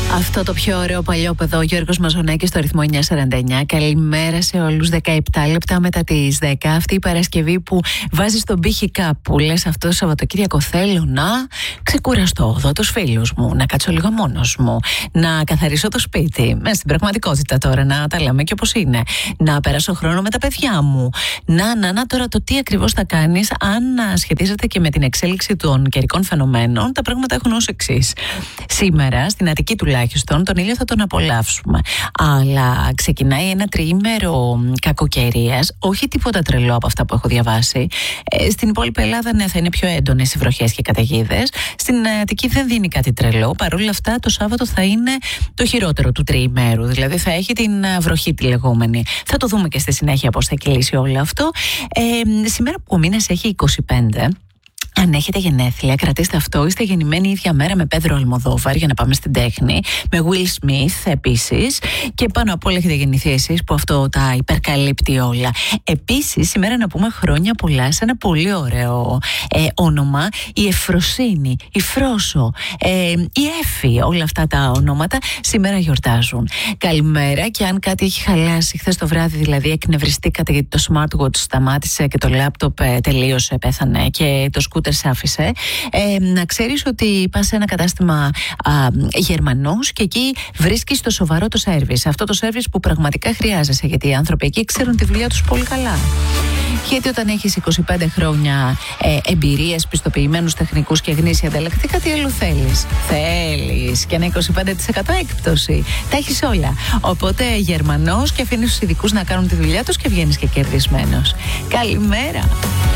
Αυτό το πιο ωραίο παλιόπαιδο, ο Γιώργος Μαζονάκης στο ρυθμό 949. Καλημέρα σε όλους. 17 λεπτά μετά τις 10. Αυτή η Παρασκευή που βάζεις τον πύχη κάπου. Λες αυτό το Σαββατοκύριακο θέλω να ξεκουραστώ, δω τους φίλους μου, να κάτσω λίγο μόνος μου, να καθαρίσω το σπίτι. Στην πραγματικότητα τώρα, να τα λέμε και όπως είναι. Να περάσω χρόνο με τα παιδιά μου. Να τώρα το τι ακριβώς θα κάνεις, αν σχετίζεται και με την εξέλιξη των καιρικών φαινομένων, τα πράγματα έχουν ως εξής. Σήμερα, στην Αττική τουλάχιστον, τον ήλιο θα τον απολαύσουμε. Αλλά ξεκινάει ένα τριήμερο κακοκαιρίας, όχι τίποτα τρελό από αυτά που έχω διαβάσει. Στην υπόλοιπη Ελλάδα, ναι, θα είναι πιο έντονες οι βροχές και οι καταιγίδες. Στην Αττική δεν δίνει κάτι τρελό. Παρ' όλα αυτά, το Σάββατο θα είναι το χειρότερο του τριημέρου. Δηλαδή, θα έχει την βροχή τη λεγόμενη. Θα το δούμε και στη συνέχεια πώς θα κυλήσει όλο αυτό. Σήμερα που ο μήνας έχει 25. Αν έχετε γενέθλια, κρατήστε αυτό. Είστε γεννημένοι ίδια μέρα με Πέδρο Αλμοδόβαρ, για να πάμε στην τέχνη. Με Will Smith επίσης. Και πάνω απ' όλα έχετε γεννηθεί εσείς, που αυτό τα υπερκαλύπτει όλα. Επίσης, σήμερα να πούμε χρόνια πολλά σε ένα πολύ ωραίο όνομα. Η Ευφροσύνη, η Φρόσο, η Έφη. Όλα αυτά τα ονόματα σήμερα γιορτάζουν. Καλημέρα, και αν κάτι έχει χαλάσει χθες το βράδυ, δηλαδή εκνευριστήκατε γιατί το smartwatch σταμάτησε και το laptop τελείωσε, πέθανε και το σκούτερ σ' άφησε, να ξέρεις ότι πας σε ένα κατάστημα Γερμανός και εκεί βρίσκεις το σοβαρό το σέρβις. Αυτό το σέρβις που πραγματικά χρειάζεσαι, γιατί οι άνθρωποι εκεί ξέρουν τη δουλειά τους πολύ καλά. Γιατί όταν έχεις 25 χρόνια εμπειρίες, πιστοποιημένους τεχνικούς και γνήσια ανταλλακτικά, τι άλλο θέλεις? Θέλεις και ένα 25% έκπτωση. Τα έχεις όλα. Οπότε Γερμανός, και αφήνεις τους ειδικούς να κάνουν τη δουλειά τους και βγαίνεις και κερδισμένος. Καλημέρα.